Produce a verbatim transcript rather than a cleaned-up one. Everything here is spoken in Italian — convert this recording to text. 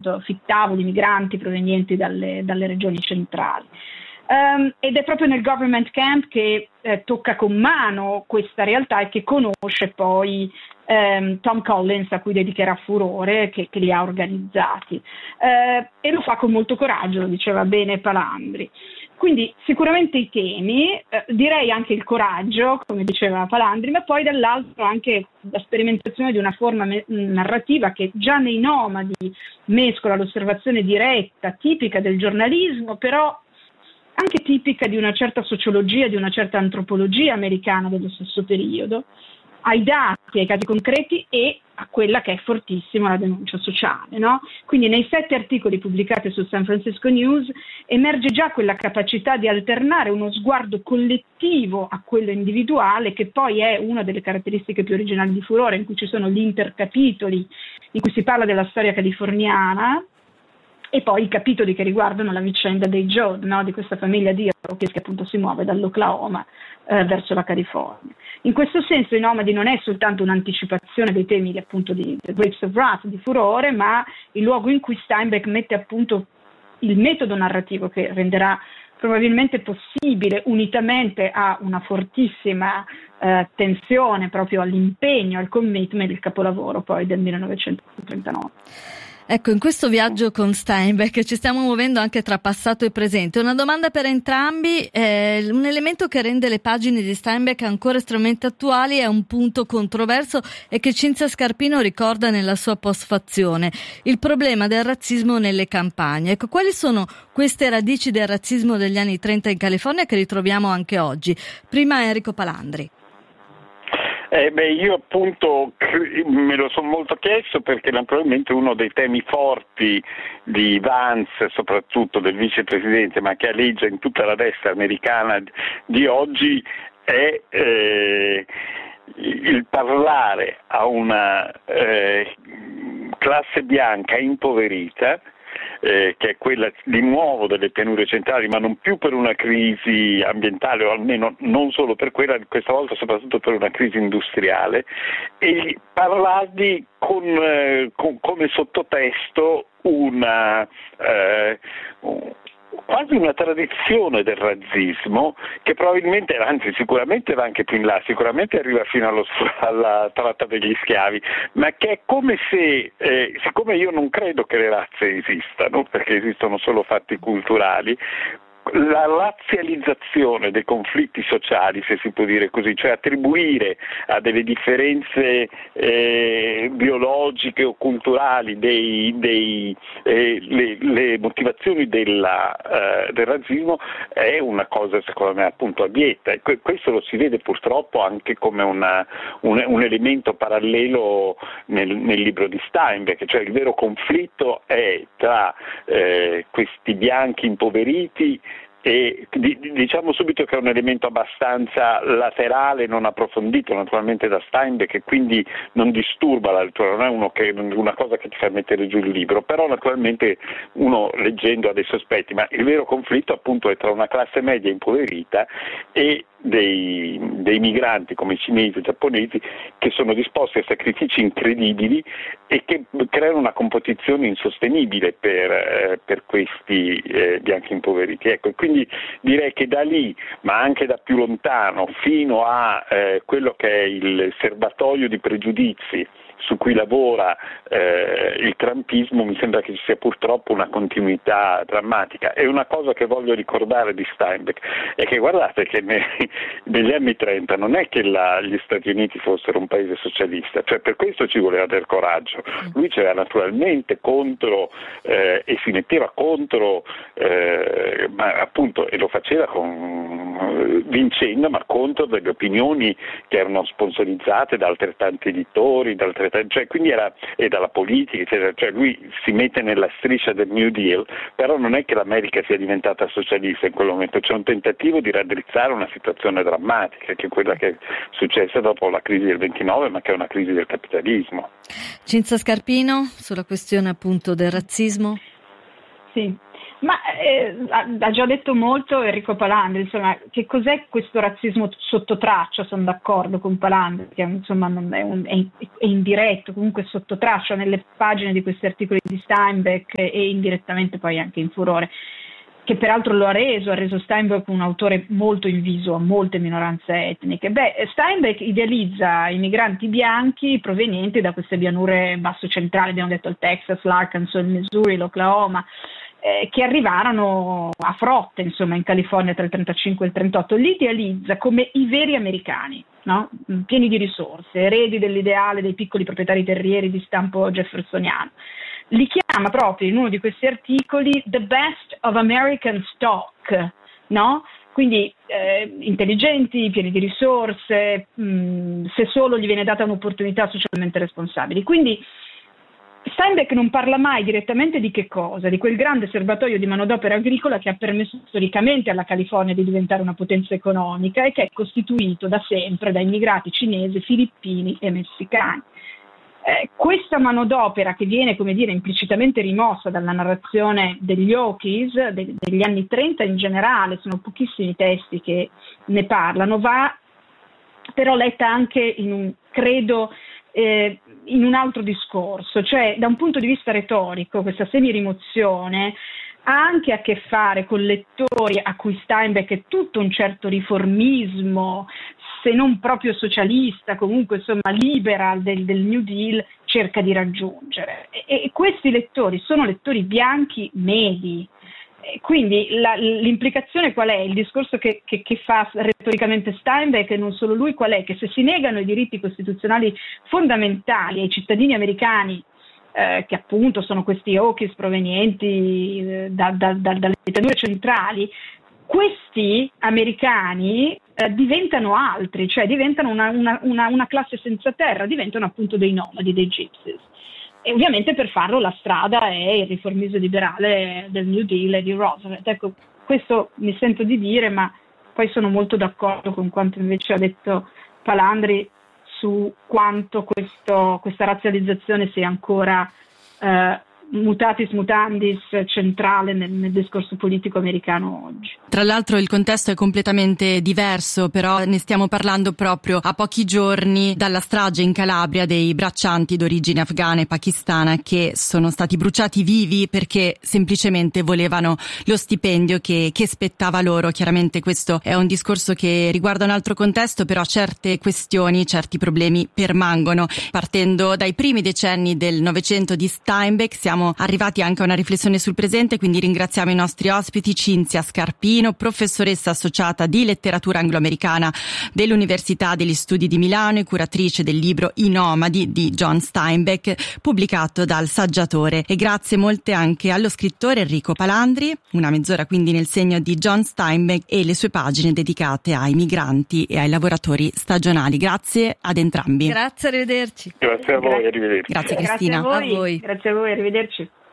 appunto fittavo di migranti provenienti dalle, dalle regioni centrali. Um, ed è proprio nel government camp che eh, tocca con mano questa realtà e che conosce poi um, Tom Collins, a cui dedicherà Furore, che, che li ha organizzati. Uh, e lo fa con molto coraggio, lo diceva bene Palandri. Quindi sicuramente i temi, eh, direi anche il coraggio, come diceva Palandri, ma poi dall'altro anche la sperimentazione di una forma me- narrativa che già nei Nomadi mescola l'osservazione diretta, tipica del giornalismo, però anche tipica di una certa sociologia, di una certa antropologia americana dello stesso periodo, ai dati, ai casi concreti e a quella che è fortissima la denuncia sociale, no? Quindi nei sette articoli pubblicati sul San Francisco News emerge già quella capacità di alternare uno sguardo collettivo a quello individuale, che poi è una delle caratteristiche più originali di Furore, in cui ci sono gli intercapitoli, in cui si parla della storia californiana, e poi i capitoli che riguardano la vicenda dei Joe, no? Di questa famiglia di Iroquois che appunto si muove dall'Oklahoma eh, verso la California. In questo senso i Nomadi non è soltanto un'anticipazione dei temi appunto di The Grapes of Wrath, di Furore, ma il luogo in cui Steinbeck mette a punto il metodo narrativo che renderà probabilmente possibile, unitamente a una fortissima eh, tensione proprio all'impegno, al commitment, il capolavoro poi del millenovecentotrentanove. Ecco, in questo viaggio con Steinbeck ci stiamo muovendo anche tra passato e presente. Una domanda per entrambi, eh, un elemento che rende le pagine di Steinbeck ancora estremamente attuali è un punto controverso e che Cinzia Scarpino ricorda nella sua postfazione: il problema del razzismo nelle campagne. Ecco, quali sono queste radici del razzismo degli anni trenta in California che ritroviamo anche oggi? Prima Enrico Palandri. Eh beh, io appunto me lo sono molto chiesto, perché naturalmente uno dei temi forti di Vance, soprattutto del vicepresidente, ma che aleggia in tutta la destra americana di oggi, è eh, il parlare a una eh, classe bianca impoverita, Eh, che è quella di nuovo delle pianure centrali, ma non più per una crisi ambientale, o almeno non solo per quella, questa volta soprattutto per una crisi industriale, e parlardi con, eh, con come sottotesto una eh, quasi una tradizione del razzismo che probabilmente, anzi sicuramente va anche più in là, sicuramente arriva fino allo, alla tratta degli schiavi, ma che è come se, eh, siccome io non credo che le razze esistano, perché esistono solo fatti culturali, la razzializzazione dei conflitti sociali, se si può dire così, cioè attribuire a delle differenze eh, biologiche o culturali dei, dei, eh, le, le motivazioni della, eh, del razzismo, è una cosa secondo me appunto abietta, e questo lo si vede purtroppo anche come una, un, un elemento parallelo nel, nel libro di Steinbeck, cioè il vero conflitto è tra eh, questi bianchi impoveriti. E diciamo subito che è un elemento abbastanza laterale, non approfondito naturalmente da Steinbeck, e quindi non disturba la lettura, non è uno che, una cosa che ti fa mettere giù il libro, però naturalmente uno leggendo ha dei sospetti, ma il vero conflitto appunto è tra una classe media impoverita e dei, dei migranti come i cinesi e i giapponesi, che sono disposti a sacrifici incredibili e che creano una competizione insostenibile per, eh, per questi eh, bianchi impoveriti. Ecco, quindi direi che da lì, ma anche da più lontano, fino a eh, quello che è il serbatoio di pregiudizi su cui lavora eh, il trumpismo, mi sembra che ci sia purtroppo una continuità drammatica. E una cosa che voglio ricordare di Steinbeck è che guardate che ne, negli anni trenta non è che la, gli Stati Uniti fossero un paese socialista, cioè per questo ci voleva del coraggio. Lui c'era naturalmente contro eh, e si metteva contro, eh, ma appunto, e lo faceva con, vincendo, ma contro delle opinioni che erano sponsorizzate da altrettanti editori, da altrettanti, cioè, quindi era, e dalla politica, eccetera. Cioè lui si mette nella striscia del New Deal, però non è che l'America sia diventata socialista in quel momento, c'è un tentativo di raddrizzare una situazione drammatica, che è quella che è successa dopo la crisi del ventinove, ma che è una crisi del capitalismo. Cinzia Scarpino, sulla questione appunto del razzismo? Sì. Ma eh, ha già detto molto Enrico Palandri, insomma, che cos'è questo razzismo sotto traccia? Sono d'accordo con Palandri, che insomma non è, un, è, è indiretto, comunque sotto traccia nelle pagine di questi articoli di Steinbeck e indirettamente poi anche in Furore, che peraltro lo ha reso, ha reso Steinbeck un autore molto inviso a molte minoranze etniche. Beh, Steinbeck idealizza i migranti bianchi provenienti da queste pianure basso centrali, abbiamo detto il Texas, l'Arkansas, il Missouri, l'Oklahoma, Eh, che arrivarono a frotte, insomma, in California tra il trentacinque e il trentotto. Li idealizza come i veri americani, no? Pieni di risorse, eredi dell'ideale dei piccoli proprietari terrieri di stampo jeffersoniano. Li chiama proprio in uno di questi articoli the best of American stock, no? Quindi eh, intelligenti, pieni di risorse, mh, se solo gli viene data un'opportunità, socialmente responsabili. Quindi Steinbeck non parla mai direttamente di che cosa? Di quel grande serbatoio di manodopera agricola che ha permesso storicamente alla California di diventare una potenza economica e che è costituito da sempre da immigrati cinesi, filippini e messicani. Eh, questa manodopera, che viene, come dire, implicitamente rimossa dalla narrazione degli Okies de- degli anni trenta in generale, sono pochissimi testi che ne parlano, va però letta anche in un, credo, eh, in un altro discorso, cioè da un punto di vista retorico questa semi-rimozione ha anche a che fare con lettori a cui Steinbeck è tutto un certo riformismo, se non proprio socialista, comunque insomma liberal del, del New Deal, cerca di raggiungere. E, e questi lettori sono lettori bianchi medi. Quindi la, l'implicazione qual è? Il discorso che, che, che fa retoricamente Steinbeck, e non solo lui, qual è? Che se si negano i diritti costituzionali fondamentali ai cittadini americani, eh, che appunto sono questi Okies provenienti eh, da, da, da, dalle pianure centrali, questi americani eh, diventano altri, cioè diventano una, una, una, una classe senza terra, diventano appunto dei nomadi, dei gypsies. E ovviamente per farlo la strada è il riformismo liberale del New Deal e di Roosevelt. Ecco, questo mi sento di dire, ma poi sono molto d'accordo con quanto invece ha detto Palandri su quanto questo, questa razzializzazione sia ancora eh, mutatis mutandis centrale nel, nel discorso politico americano oggi. Tra l'altro il contesto è completamente diverso, però ne stiamo parlando proprio a pochi giorni dalla strage in Calabria dei braccianti d'origine afghana e pakistana che sono stati bruciati vivi perché semplicemente volevano lo stipendio che, che spettava loro. Chiaramente questo è un discorso che riguarda un altro contesto, però certe questioni, certi problemi permangono. Partendo dai primi decenni del Novecento di Steinbeck siamo arrivati anche a una riflessione sul presente, quindi ringraziamo i nostri ospiti: Cinzia Scarpino, professoressa associata di letteratura angloamericana dell'Università degli Studi di Milano e curatrice del libro I Nomadi di John Steinbeck, pubblicato dal Saggiatore, e grazie molte anche allo scrittore Enrico Palandri. Una mezz'ora quindi nel segno di John Steinbeck e le sue pagine dedicate ai migranti e ai lavoratori stagionali. Grazie ad entrambi. Grazie, arrivederci. Grazie a voi, arrivederci. Grazie Cristina. Grazie a voi, a voi. Grazie a voi, arrivederci.